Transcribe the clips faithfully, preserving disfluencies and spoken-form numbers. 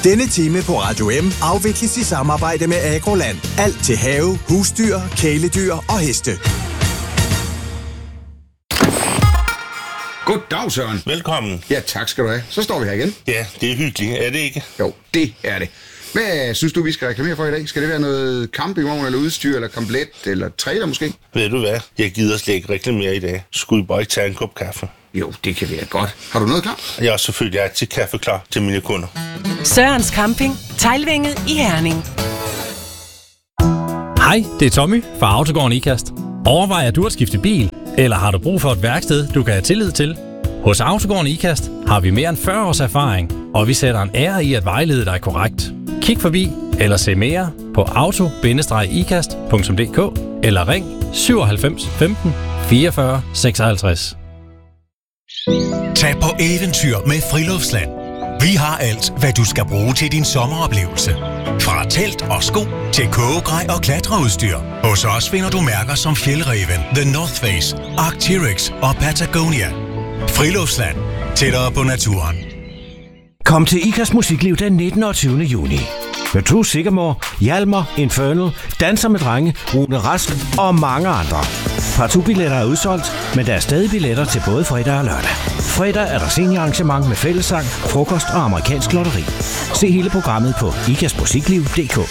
Denne time på Radio M afvikles i samarbejde med Agroland. Alt til have, husdyr, kæledyr og heste. Goddag, Søren. Velkommen. Ja, tak skal du have. Så står vi her igen. Ja, det er hyggeligt. Er det ikke? Jo, det er det. Hvad synes du, vi skal reklamere for i dag? Skal det være noget campingvogn eller udstyr, eller komplet, eller trailer måske? Ved du hvad? Jeg gider slet ikke reklamere i dag. Skulle I bare ikke tage en kop kaffe? Jo, det kan være godt. Har du noget klar? Jeg er selvfølgelig altid kaffe klar til mine kunder. Sørens Camping, Teglvænget i Herning. Hej, det er Tommy fra Autogården Ikast. Overvejer du at skifte bil, eller har du brug for et værksted, du kan have tillid til? Hos Autogården Ikast har vi mere end fyrre års erfaring, og vi sætter en ære i at vejlede dig korrekt. Kig forbi eller se mere på auto bindestreg ikast punktum d k eller ring syvoghalvfems femten fireogfyrre seksoghalvtreds. Tag på eventyr med Friluftsland. Vi har alt, hvad du skal bruge til din sommeroplevelse. Fra telt og sko til kogegrej og klatreudstyr. Hos os finder du mærker som Fjällräven, The North Face, Arc'teryx og Patagonia. Friluftsland. Tættere på naturen. Kom til Ikast Musikliv den nittende og tyvende juni. Med True Sigamore, Hjalmar, Infernal, Danser med Drenge, Rune Rask og mange andre. Partout-billetter er udsolgt, men der er stadig billetter til både fredag og lørdag. Fredag er der seniorarrangement med fællessang, frokost og amerikansk lotteri. Se hele programmet på ikast musikliv punktum d k.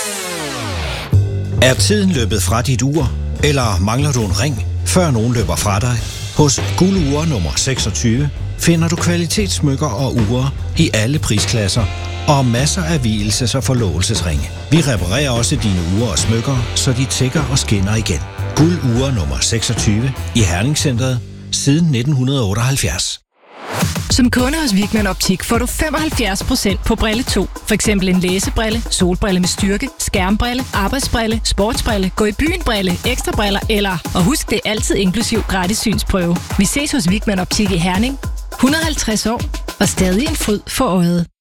Er tiden løbet fra dit ur, eller mangler du en ring, før nogen løber fra dig? Hos Guldure nummer seksogtyve finder du kvalitetssmykker og ure i alle prisklasser og masser af vielses- og forlovelsesringe. Vi reparerer også dine ure og smykker, så de tækker og skinner igen. Guldure nummer seksogtyve i Herningscentret siden nitten otteoghalvfjerds. Som kunde hos Wigman Optik får du femoghalvfjerds procent på brille to. For eksempel en læsebrille, solbrille med styrke, skærmbrille, arbejdsbrille, sportsbrille, gå i byen brille, ekstra briller eller, og husk det er altid inklusiv gratis synsprøve. Vi ses hos Wigman Optik i Herning. et hundrede og halvtreds år og stadig en fryd for øjet.